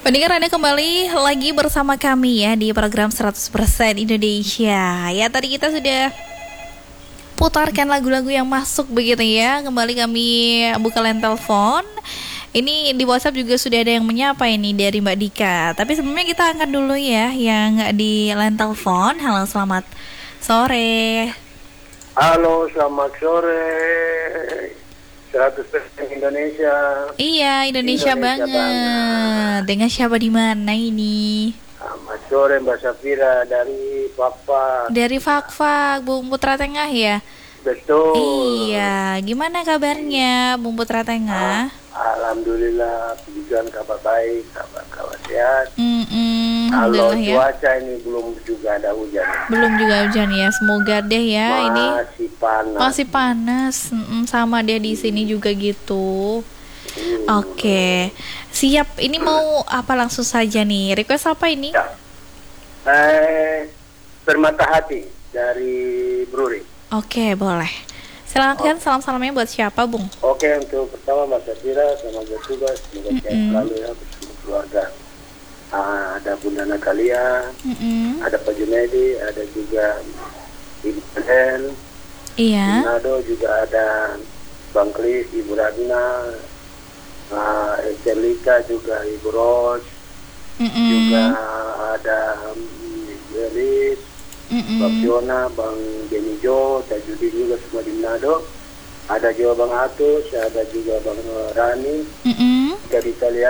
Pendengar, Anda kembali lagi bersama kami ya di program 100% Indonesia. Ya, tadi kita sudah putarkan lagu-lagu yang masuk begitu ya. Kembali kami buka line telepon. Ini di WhatsApp juga sudah ada yang menyapa ini dari Mbak Dika. Tapi sebelumnya kita angkat dulu ya yang di line telepon. Halo, selamat sore. Halo, selamat sore. 100% Indonesia. Iya, Indonesia banget. Dengan siapa di mana ini? Selamat sore Mbak Safira dari Papa. Dari Fakfak, Bung Putra Tengah ya? Betul. Iya, gimana kabarnya Bung Putra Tengah? Alhamdulillah, pujian kabar baik, kabar sehat. Kalau Alhamdulillah ya. cuaca ini belum juga ada hujan. Belum juga hujan ya, semoga deh ya. Ini Masih panas. masih panas. Sama deh di sini juga gitu. Oke, siap. Ini mau apa langsung saja nih? Request apa ini? Ya. Permata Hati dari Bruri. Oke, boleh. Silakan salam-salamnya buat siapa, Bung? Oke, untuk pertama Mbak Safira, selamat bertugas, semoga sehat selalu ya bersama keluarga. Ada Bunda Natalia, ada Pak Junaidi, ada juga Ibu Adel, Iya. Nado, juga ada Bang Klis, Ibu Radina, Ecelika, juga Ibu Ros, juga ada Yelis, Bang Fiona, Bang Benijo, Tajudin juga semua di Manado. Ada juga Bang Atus, ada juga Bang Rani dari Italia.